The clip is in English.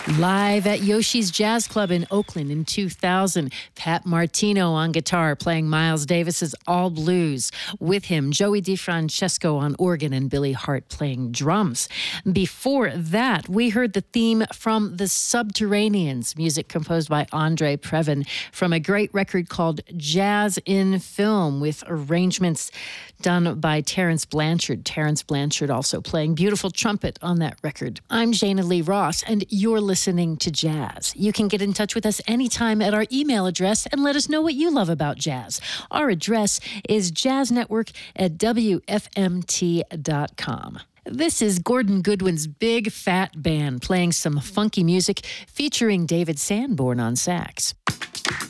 Live at Yoshi's Jazz Club in Oakland in 2000, Pat Martino on guitar playing Miles Davis's All Blues. With him, Joey DeFrancesco on organ and Billy Hart playing drums. Before that, we heard the theme from The Subterraneans, music composed by Andre Previn from a great record called Jazz in Film with arrangements done by Terrence Blanchard. Terrence Blanchard also playing beautiful trumpet on that record. I'm Jana Lee Ross, and you're listening to Jazz. You can get in touch with us anytime at our email address and let us know what you love about jazz. Our address is jazznetwork@wfmt.com. This is Gordon Goodwin's Big Fat Band playing some funky music featuring David Sanborn on sax.